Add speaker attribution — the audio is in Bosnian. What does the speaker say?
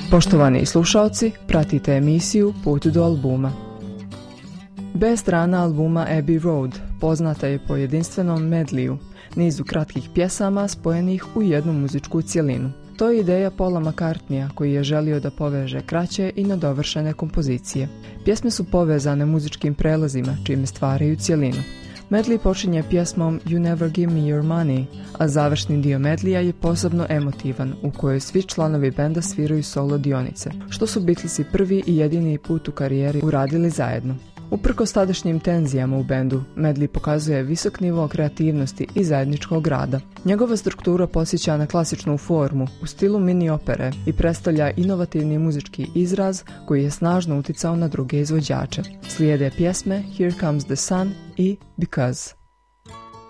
Speaker 1: Poštovani slušalci, pratite emisiju Put do albuma. B strana albuma Abbey Road poznata je po jedinstvenom medliju, nizu kratkih pjesama spojenih u jednu muzičku cjelinu. To je ideja Paula McCartneya koji je želio da poveže kraće i nadovršene kompozicije. Pjesme su povezane muzičkim prelazima čime stvaraju cjelinu. Medley počinje pjesmom You Never Give Me Your Money, a završni dio medlija je posebno emotivan u kojoj svi članovi benda sviraju solo dionice, što su Beatlesi prvi i jedini put u karijeri uradili zajedno. Uprkos tadašnjim tenzijama u bendu, medley pokazuje visok nivo kreativnosti i zajedničkog rada. Njegova struktura podsjeća na klasičnu formu u stilu mini opere i predstavlja inovativni muzički izraz koji je snažno uticao na druge izvođače. Slijede pjesme Here Comes the Sun i Because.